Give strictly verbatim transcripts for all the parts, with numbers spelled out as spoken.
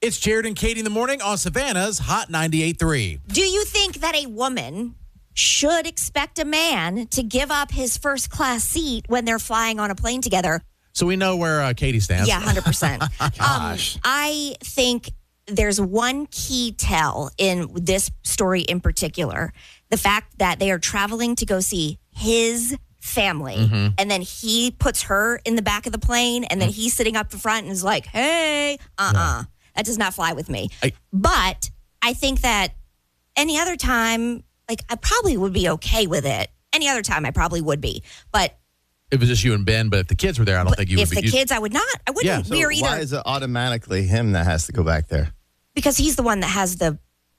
It's Jared and Katie in the morning on Savannah's Hot ninety-eight point three. Do you think that a woman should expect a man to give up his first class seat when they're flying on a plane together? So we know where uh, Katie stands. Yeah, one hundred percent. Gosh. Um, I think there's one key tell in this story in particular. The fact that they are traveling to go see his family, Mm-hmm. and then he puts her in the back of the plane, and then Mm. he's sitting up the front and is like, hey, uh-uh. That does not fly with me. I- but I think that any other time, like, I probably would be okay with it. Any other time, I probably would be. But If it was just you and Ben, but if the kids were there, I don't think you would if be. the you- kids, I would not. I wouldn't. Yeah, So we are either why is it automatically him that has to go back there? because he's the one that has the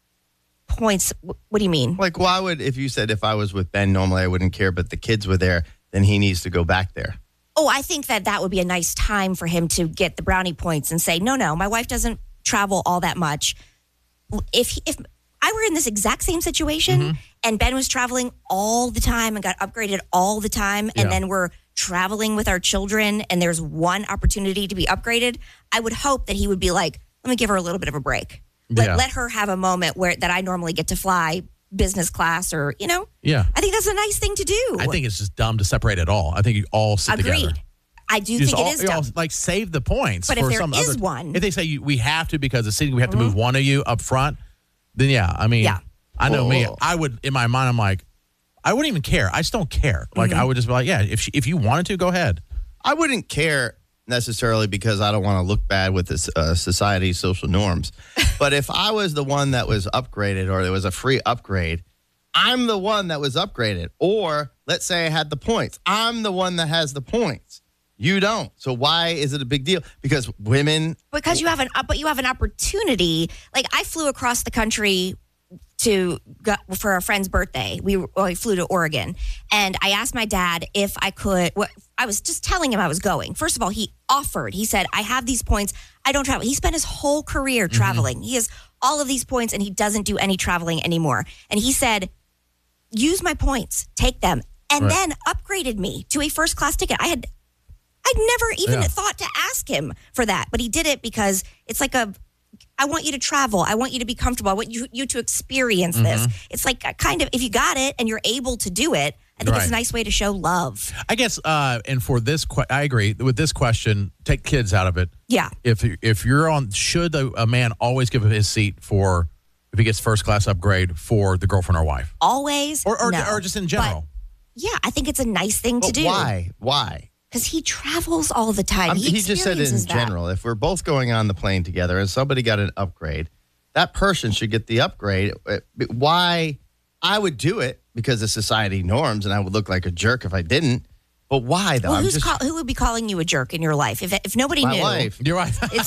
points. Wh- What do you mean? Like, why would, if you said if I was with Ben, normally I wouldn't care, but the kids were there, then he needs to go back there. Oh, I think that that would be a nice time for him to get the brownie points and say, no, no, my wife doesn't travel all that much. If he, if I were in this exact same situation Mm-hmm. and Ben was traveling all the time and got upgraded all the time, and Yeah. then we're traveling with our children and there's one opportunity to be upgraded, I would hope that he would be like, let me give her a little bit of a break. Let, Yeah. let her have a moment where that I normally get to fly business class or, you know, yeah. I think that's a nice thing to do. I think it's just dumb to separate it all. I think you all sit Agreed. together. I do Just think all, it is you dumb. all, like, save the points. But if for there some is other, one- If they say you, we have to because the city, we have to move one of you up front, then yeah, I mean, Yeah. I know me. Whoa. I would, in my mind, I'm like, I wouldn't even care. I just don't care. Like, Mm-hmm. I would just be like, yeah, if she, if you wanted to, go ahead. I wouldn't care necessarily because I don't want to look bad with this uh, society's social norms. But if I was the one that was upgraded or there was a free upgrade, I'm the one that was upgraded. Or let's say I had the points. I'm the one that has the points. You don't. So why is it a big deal? Because women, Because you have an uh, but you have an opportunity. Like, I flew across the country to go, for a friend's birthday. We well, we flew to Oregon, and I asked my dad if I could. What, I was just telling him I was going. First of all, he offered. He said, "I have these points. I don't travel." He spent his whole career traveling. He has all of these points, and he doesn't do any traveling anymore. And he said, "Use my points. Take them." And Right. then upgraded me to a first class ticket. I had I'd never even Yeah. thought to ask him for that, but he did it because it's like a, I want you to travel. I want you to be comfortable. I want you, you to experience this. It's like a kind of, if you got it and you're able to do it, I think it's Right. a nice way to show love. I guess, uh, and for this, que- I agree with this question. Take kids out of it. Yeah. If if you're on, should a, a man always give up his seat for if he gets first class upgrade for the girlfriend or wife, Always. or or, no. or just in general? But, yeah, I think it's a nice thing to but do. why? Why? Because he travels all the time. I'm- he he just said it in experiences that. general. If we're both going on the plane together and somebody got an upgrade, that person should get the upgrade. Uh, Why? I would do it because of society norms, and I would look like a jerk if I didn't. But why, though? Well, I'm who's just call, who would be calling you a jerk in your life if if nobody my knew? wife. You're right. It's,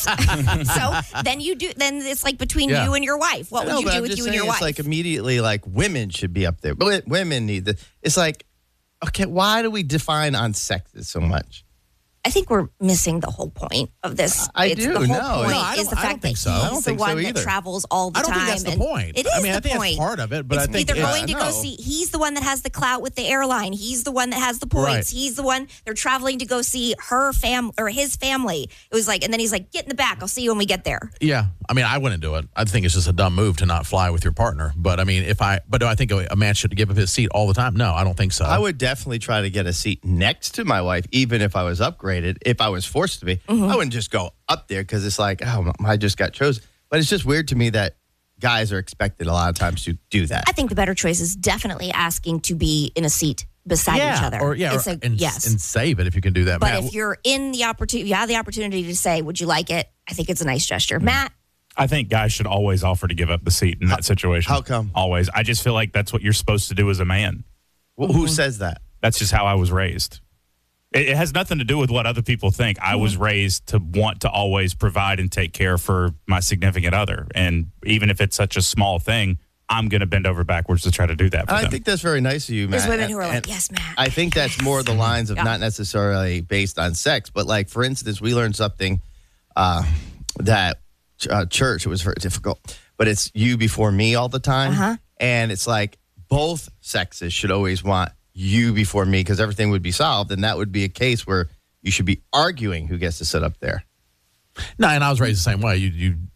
so then you do. Then it's like between Yeah. you and your wife. What I know, would you but do I'm with just you and saying your it's wife? like immediately like women should be up there. But women need the. It's like, okay, why do we define on sexes so much? I think we're missing the whole point of this. I it's do, The whole no. point No, I is don't- the I fact don't think that so. I he's don't the think so one that either. travels all the I don't time. think that's the and point. It is I mean, the I think point. that's part of it, but it's I think they're yeah, going to I go know. see. He's the one that has the clout with the airline. He's the one that has the points. Right. He's the one they're traveling to go see her fam or his family. It was like, and then he's like, "Get in the back. I'll see you when we get there." Yeah, I mean, I wouldn't do it. I think it's just a dumb move to not fly with your partner. But I mean, if I, but do I think a, a man should give up his seat all the time? No, I don't think so. I would definitely try to get a seat next to my wife, even if I was upgraded. If I was forced to be, Mm-hmm. I wouldn't just go up there because it's like, oh, I just got chosen. But it's just weird to me that guys are expected a lot of times to do that. I think the better choice is definitely asking to be in a seat beside yeah, each other. or yeah, It's or, a, and, yes. and save it if you can do that. But Matt, if you're in the opportunity, you have the opportunity to say, "Would you like it?" I think it's a nice gesture. Mm-hmm. Matt, I think guys should always offer to give up the seat in that situation. how come? Always. I just feel like that's what you're supposed to do as a man. Well, Mm-hmm. who says that? That's just how I was raised. It, it has nothing to do with what other people think. I was raised to want to always provide and take care for my significant other. And even if it's such a small thing, I'm going to bend over backwards to try to do that for And I them. think that's very nice of you, Matt. there's women who are like, And "Yes, Matt." I think that's more the lines of Yeah. not necessarily based on sex, but like, for instance, we learned something uh, that uh, church, it was very difficult, but it's you before me all the time. Uh-huh. And it's like both sexes should always want you before me because everything would be solved. And that would be a case where you should be arguing who gets to sit up there. no, and I was raised the same way. You, you,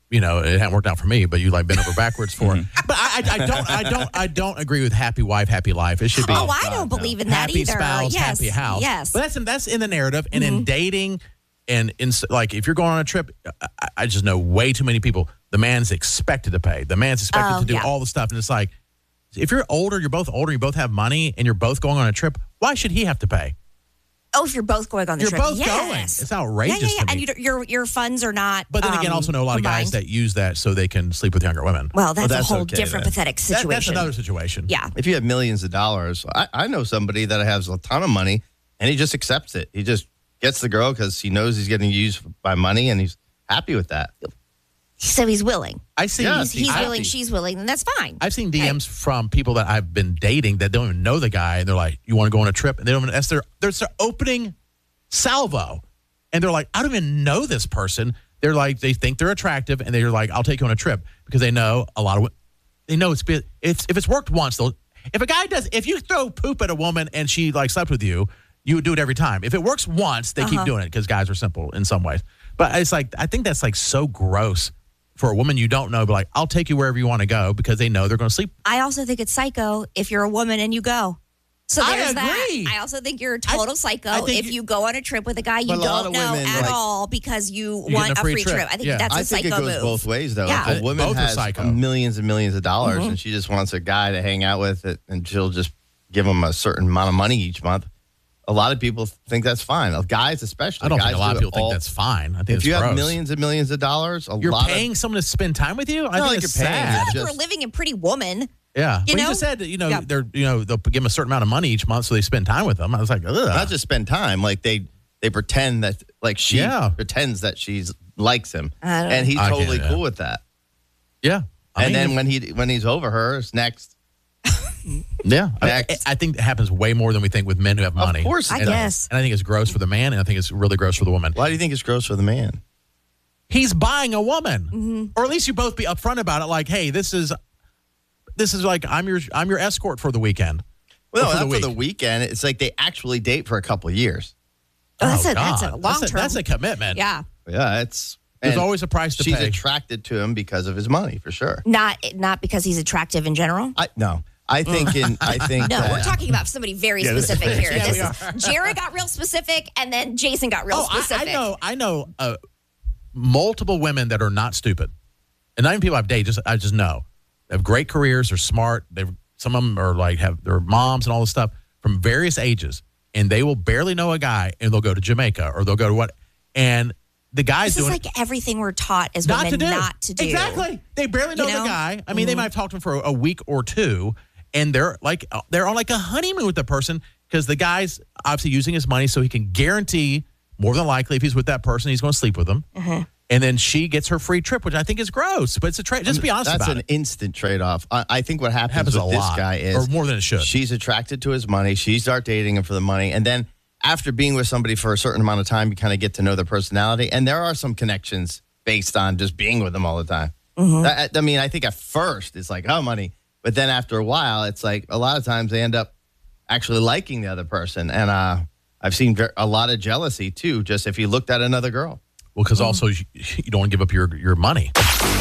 you know, it hadn't worked out for me, but you like bent over backwards for it. But I, I, I don't, I don't, I don't agree with happy wife, happy life. It should be. Oh, I don't believe in that happy either. spouse, yes. happy house. Yes. But that's in, that's in the narrative, and in dating, and in like if you're going on a trip, I, I just know way too many people. The man's expected to pay. The man's expected Oh, to do yeah. all the stuff, and it's like, if you're older, you're both older, you both have money, and you're both going on a trip. Why should he have to pay? Oh, if you're both going on the You're trip. both yes. going. It's outrageous Yeah, yeah, yeah. to me. And you, don't- your your funds are not. But then again, um, also know a lot of guys combined. that use that so they can sleep with younger women. Well, that's, that's a whole okay different then. pathetic That- situation. that's another situation. Yeah. If you have millions of dollars, I, I know somebody that has a ton of money, and he just accepts it. He just gets the girl because he knows he's getting used by money, and he's happy with that. So he's willing. I see. Yeah, He's, he's I- willing. She's willing. Then that's fine. I've seen D Ms from people that I've been dating that don't even know the guy, and they're like, "You want to go on a trip?" And they don't even. That's their. That's their opening salvo, and they're like, "I don't even know this person." They're like, they think they're attractive, and they're like, "I'll take you on a trip," because they know a lot of. They know it's it's if it's worked once, they'll. If a guy does, if you throw poop at a woman and she like slept with you, you would do it every time. If it works once, they keep doing it because guys are simple in some ways. But it's like I think that's like so gross. For a woman you don't know, but like, I'll take you wherever you want to go because they know they're going to sleep. I also think it's psycho if you're a woman and you go. So I there's agree. that. I also think you're a total psycho I think if you- you go on a trip with a guy you But a lot don't of know women, at like- all because you getting want a a free free trip. trip. I think Yeah. that's a I think psycho it goes move. both ways, though. Yeah. If a woman Both are has psycho. millions and millions of dollars, and she just wants a guy to hang out with, it, and she'll just give him a certain amount of money each month. A lot of people think that's fine. Guys, especially. I don't guys think a lot do of it people all- think that's fine. I think If it's you have gross. millions and millions of dollars, a You're lot paying of someone to spend time with you. I Not think like it's you're paying. sad. I feel like Just- we're living in Pretty Woman. Yeah, You well, know? you just said that you know Yeah. they're you know they'll give them a certain amount of money each month so they spend time with them. I was like, ugh. not just spend time. Like they they pretend that like she Yeah. pretends that she's likes him, I don't- and he's I totally get it, cool yeah. with that. yeah. I and mean, then when he when he's over her, it's next. yeah, I, Next. I think it happens way more than we think with men who have money. Of course, I it does. guess. And I think it's gross for the man, and I think it's really gross for the woman. Why do you think it's gross for the man? He's buying a woman, Mm-hmm. or at least you both be upfront about it. Like, hey, this is this is like I'm your I'm your escort for the weekend. Well, Or no, for the not for the week. weekend. It's like they actually date for a couple years. Oh, that's, Oh, a, that's a God. long That's a, term. that's a commitment. Yeah. Yeah, it's There's and always a price to she's pay. attracted to him because of his money, for sure. Not not because he's attractive in general. I no, I think in I think No, that, we're talking about somebody very Yeah, this- specific here. Yeah, This we is, Jared got real specific, and then Jason got real Oh, I, specific. I know. I know uh, multiple women that are not stupid, and not even people I've dated. Just I just know they have great careers. They're smart. They some of them are like have their moms and all this stuff from various ages, and they will barely know a guy, and they'll go to Jamaica or they'll go to what, and the guy's This is doing like everything we're taught as not women to do. not to do. Exactly. They barely know, You know? the guy. I mean, they might have talked to him for a week or two, and they're like uh, they're on like a honeymoon with the person because the guy's obviously using his money so he can guarantee more than likely if he's with that person, he's going to sleep with them. Mm-hmm. And then she gets her free trip, which I think is gross, but it's a trade. Just be honest that's about an it. instant trade off. I, I think what happens, Happens with a this lot, guy is or more than it should. She's attracted to his money. She starts dating him for the money, and then after being with somebody for a certain amount of time, you kind of get to know their personality, and there are some connections based on just being with them all the time. Mm-hmm. That- I mean, I think at first it's like, oh, money, but then after a while, it's like a lot of times they end up actually liking the other person, and uh, I've seen ver- a lot of jealousy too. Just if he looked at another girl. Well, because also you, you don't want to give up your, your money.